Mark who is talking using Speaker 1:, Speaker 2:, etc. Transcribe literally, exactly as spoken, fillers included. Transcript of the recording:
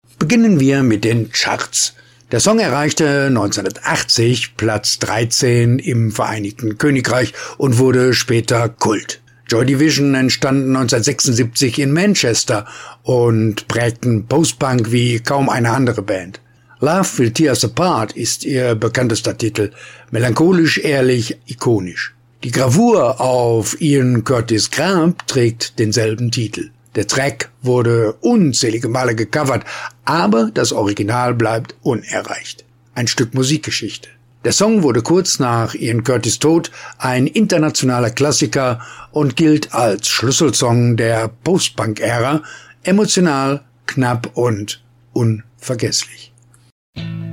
Speaker 1: Beginnen wir mit den Charts. Der Song erreichte neunzehnhundertachtzig Platz dreizehn im Vereinigten Königreich und wurde später Kult. Joy Division entstanden neunzehnhundertsechsundsiebzig in Manchester und prägten Post-Punk wie kaum eine andere Band. Love Will Tear Us Apart ist ihr bekanntester Titel, melancholisch, ehrlich, ikonisch. Die Gravur auf Ian Curtis Grab trägt denselben Titel. Der Track wurde unzählige Male gecovert, aber das Original bleibt unerreicht. Ein Stück Musikgeschichte. Der Song wurde kurz nach Ian Curtis' Tod ein internationaler Klassiker und gilt als Schlüsselsong der Post-Punk-Ära, emotional, knapp und unvergesslich.